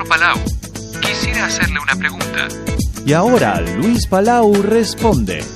Señor Palau, quisiera hacerle una pregunta. Y ahora Luis Palau responde.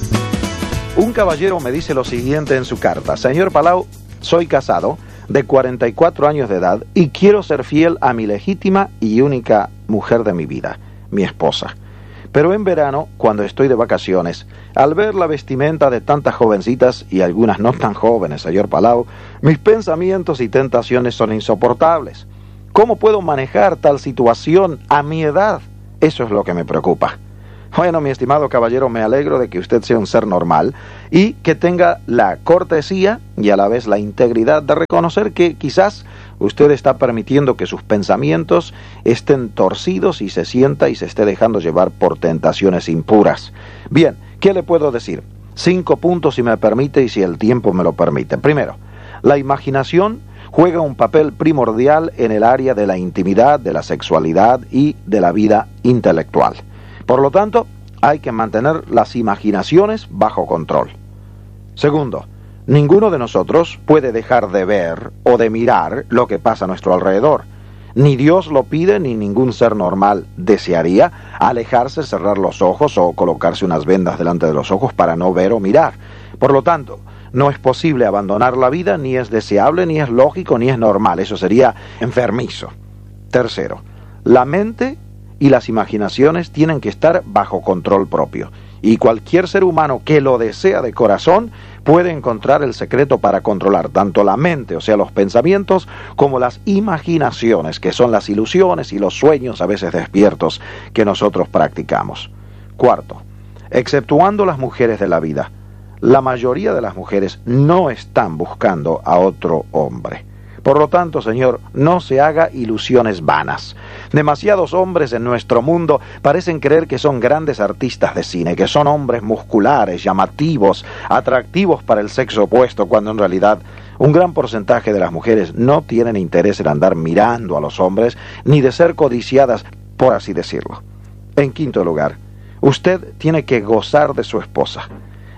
Un caballero me dice lo siguiente en su carta: Señor Palau, soy casado, de 44 años de edad, y quiero ser fiel a mi legítima y única mujer de mi vida, mi esposa. Pero en verano, cuando estoy de vacaciones, al ver la vestimenta de tantas jovencitas y algunas no tan jóvenes, señor Palau, mis pensamientos y tentaciones son insoportables. ¿Cómo puedo manejar tal situación a mi edad? Eso es lo que me preocupa. Bueno, mi estimado caballero, me alegro de que usted sea un ser normal y que tenga la cortesía y a la vez la integridad de reconocer que quizás usted está permitiendo que sus pensamientos estén torcidos y se sienta y se esté dejando llevar por tentaciones impuras. Bien, ¿qué le puedo decir? 5 puntos si me permite y si el tiempo me lo permite. Primero, la imaginación juega un papel primordial en el área de la intimidad, de la sexualidad y de la vida intelectual. Por lo tanto, hay que mantener las imaginaciones bajo control. Segundo, ninguno de nosotros puede dejar de ver o de mirar lo que pasa a nuestro alrededor. Ni Dios lo pide, ni ningún ser normal desearía alejarse, cerrar los ojos o colocarse unas vendas delante de los ojos para no ver o mirar. Por lo tanto, no es posible abandonar la vida, ni es deseable, ni es lógico, ni es normal. Eso sería enfermizo. Tercero, la mente y las imaginaciones tienen que estar bajo control propio. Y cualquier ser humano que lo desea de corazón puede encontrar el secreto para controlar tanto la mente, o sea, los pensamientos, como las imaginaciones, que son las ilusiones y los sueños a veces despiertos que nosotros practicamos. Cuarto, exceptuando las mujeres de la vida, la mayoría de las mujeres no están buscando a otro hombre. Por lo tanto, señor, no se haga ilusiones vanas. Demasiados hombres en nuestro mundo parecen creer que son grandes artistas de cine, que son hombres musculares, llamativos, atractivos para el sexo opuesto, cuando en realidad un gran porcentaje de las mujeres no tienen interés en andar mirando a los hombres, ni de ser codiciadas, por así decirlo. En quinto lugar, usted tiene que gozar de su esposa.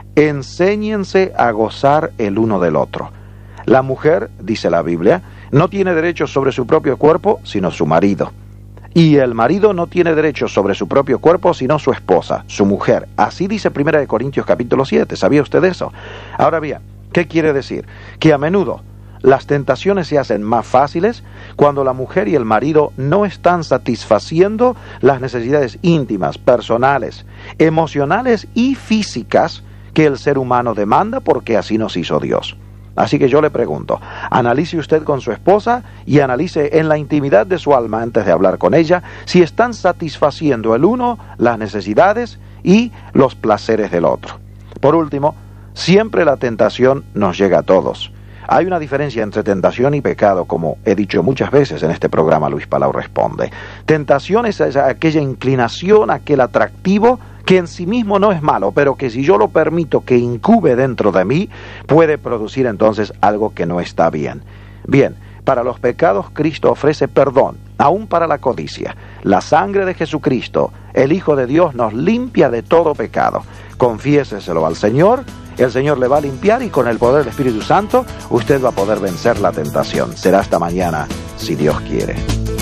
Enséñense a gozar el uno del otro. La mujer, dice la Biblia, no tiene derecho sobre su propio cuerpo, sino su marido. Y el marido no tiene derecho sobre su propio cuerpo, sino su esposa, su mujer. Así dice 1 Corintios capítulo 7. ¿Sabía usted eso? Ahora bien, ¿qué quiere decir? Que a menudo las tentaciones se hacen más fáciles cuando la mujer y el marido no están satisfaciendo las necesidades íntimas, personales, emocionales y físicas que el ser humano demanda, porque así nos hizo Dios. Así que yo le pregunto, analice usted con su esposa y analice en la intimidad de su alma antes de hablar con ella si están satisfaciendo el uno las necesidades y los placeres del otro. Por último, siempre la tentación nos llega a todos. Hay una diferencia entre tentación y pecado, como he dicho muchas veces en este programa Luis Palau Responde. Tentación es aquella inclinación, aquel atractivo que en sí mismo no es malo, pero que si yo lo permito que incube dentro de mí, puede producir entonces algo que no está bien. Bien, para los pecados Cristo ofrece perdón, aún para la codicia. La sangre de Jesucristo, el Hijo de Dios, nos limpia de todo pecado. Confiéseselo al Señor, el Señor le va a limpiar y con el poder del Espíritu Santo usted va a poder vencer la tentación. Será hasta mañana, si Dios quiere.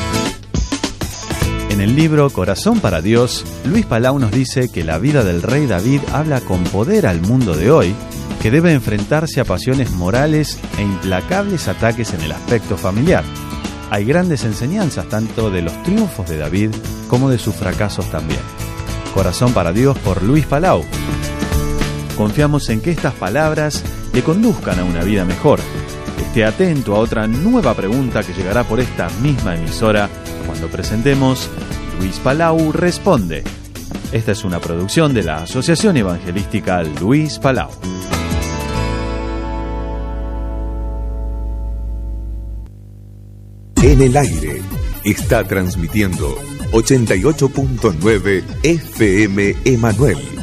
En el libro Corazón para Dios, Luis Palau nos dice que la vida del rey David habla con poder al mundo de hoy, que debe enfrentarse a pasiones morales e implacables ataques en el aspecto familiar. Hay grandes enseñanzas tanto de los triunfos de David como de sus fracasos también. Corazón para Dios por Luis Palau. Confiamos en que estas palabras le conduzcan a una vida mejor. Esté atento a otra nueva pregunta que llegará por esta misma emisora cuando presentemos Luis Palau Responde. Esta es una producción de la Asociación Evangelística Luis Palau. En el aire está transmitiendo 88.9 FM Emanuel.